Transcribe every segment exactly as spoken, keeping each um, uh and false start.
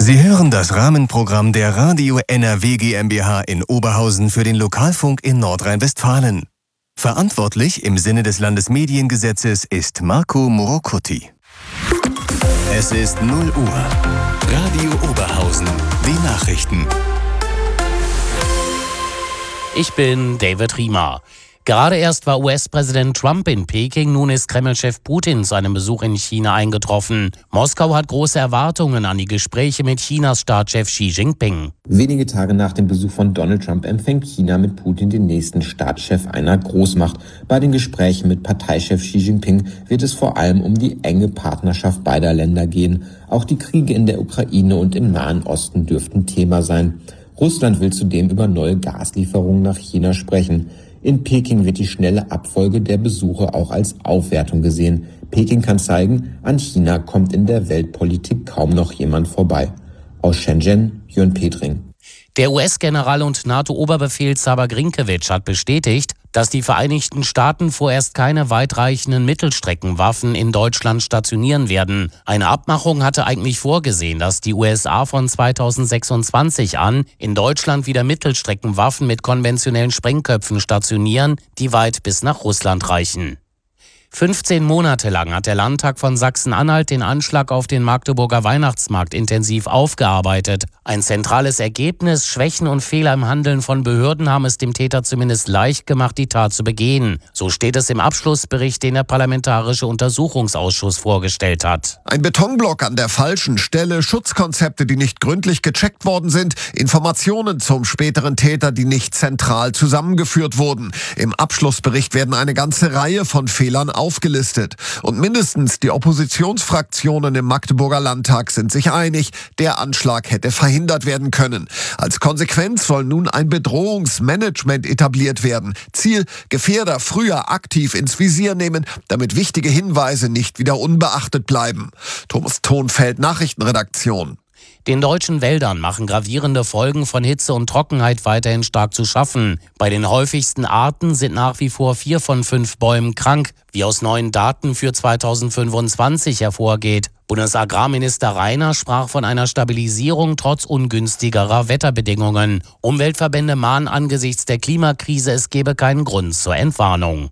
Sie hören das Rahmenprogramm der Radio N R W GmbH in Oberhausen für den Lokalfunk in Nordrhein-Westfalen. Verantwortlich im Sinne des Landesmediengesetzes ist Marco Morocuti. Es ist null Uhr. Radio Oberhausen. Die Nachrichten. Ich bin David Riemer. Gerade erst war U S-Präsident Trump in Peking, nun ist Kreml-Chef Putin zu einem Besuch in China eingetroffen. Moskau hat große Erwartungen an die Gespräche mit Chinas Staatschef Xi Jinping. Wenige Tage nach dem Besuch von Donald Trump empfängt China mit Putin den nächsten Staatschef einer Großmacht. Bei den Gesprächen mit Parteichef Xi Jinping wird es vor allem um die enge Partnerschaft beider Länder gehen. Auch die Kriege in der Ukraine und im Nahen Osten dürften Thema sein. Russland will zudem über neue Gaslieferungen nach China sprechen. In Peking wird die schnelle Abfolge der Besuche auch als Aufwertung gesehen. Peking kann zeigen, an China kommt in der Weltpolitik kaum noch jemand vorbei. Aus Shenzhen, Jörn Petring. Der U S-General und NATO-Oberbefehlshaber Grinkewitsch hat bestätigt, dass die Vereinigten Staaten vorerst keine weitreichenden Mittelstreckenwaffen in Deutschland stationieren werden. Eine Abmachung hatte eigentlich vorgesehen, dass die U S A von zweitausendsechsundzwanzig an in Deutschland wieder Mittelstreckenwaffen mit konventionellen Sprengköpfen stationieren, die weit bis nach Russland reichen. fünfzehn Monate lang hat der Landtag von Sachsen-Anhalt den Anschlag auf den Magdeburger Weihnachtsmarkt intensiv aufgearbeitet. Ein zentrales Ergebnis: Schwächen und Fehler im Handeln von Behörden haben es dem Täter zumindest leicht gemacht, die Tat zu begehen. So steht es im Abschlussbericht, den der Parlamentarische Untersuchungsausschuss vorgestellt hat. Ein Betonblock an der falschen Stelle, Schutzkonzepte, die nicht gründlich gecheckt worden sind, Informationen zum späteren Täter, die nicht zentral zusammengeführt wurden. Im Abschlussbericht werden eine ganze Reihe von Fehlern aufgelistet. Und mindestens die Oppositionsfraktionen im Magdeburger Landtag sind sich einig, der Anschlag hätte verhindert werden können. Als Konsequenz soll nun ein Bedrohungsmanagement etabliert werden. Ziel: Gefährder früher aktiv ins Visier nehmen, damit wichtige Hinweise nicht wieder unbeachtet bleiben. Thomas Thonfeld, Nachrichtenredaktion. Den deutschen Wäldern machen gravierende Folgen von Hitze und Trockenheit weiterhin stark zu schaffen. Bei den häufigsten Arten sind nach wie vor vier von fünf Bäumen krank, wie aus neuen Daten für zweitausendfünfundzwanzig hervorgeht. Bundesagrarminister Reiner sprach von einer Stabilisierung trotz ungünstigerer Wetterbedingungen. Umweltverbände mahnen angesichts der Klimakrise, es gebe keinen Grund zur Entwarnung.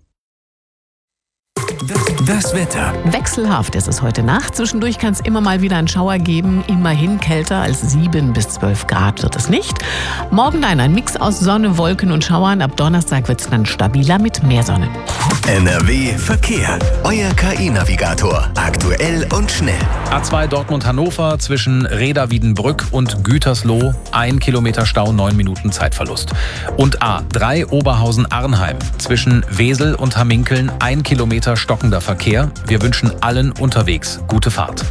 Das Wetter. Wechselhaft ist es heute Nacht. Zwischendurch kann es immer mal wieder einen Schauer geben. Immerhin kälter als sieben bis zwölf Grad wird es nicht. Morgen dann ein Mix aus Sonne, Wolken und Schauern. Ab Donnerstag wird es dann stabiler mit mehr Sonne. N R W Verkehr. Euer K I-Navigator. Aktuell und schnell. A zwei Dortmund-Hannover zwischen Reda-Wiedenbrück und Gütersloh. Ein Kilometer Stau, neun Minuten Zeitverlust. Und A drei Oberhausen-Arnheim zwischen Wesel und Hamminkeln. Ein Kilometer stockender Verkehr. Wir wünschen allen unterwegs gute Fahrt.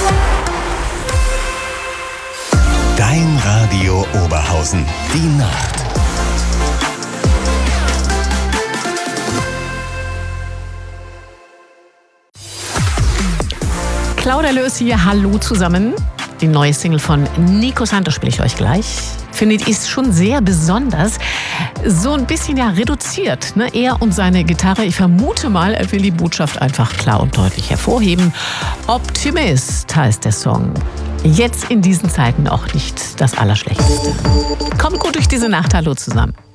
Dein Radio Oberhausen. Die Nacht. Claudia Löß hier, hallo zusammen. Die neue Single von Nico Santos spiele ich euch gleich. Findet ich schon sehr besonders. So ein bisschen ja reduziert, ne? Er und seine Gitarre. Ich vermute mal, er will die Botschaft einfach klar und deutlich hervorheben. Optimist heißt der Song. Jetzt in diesen Zeiten auch nicht das Allerschlechteste. Kommt gut durch diese Nacht. Hallo zusammen.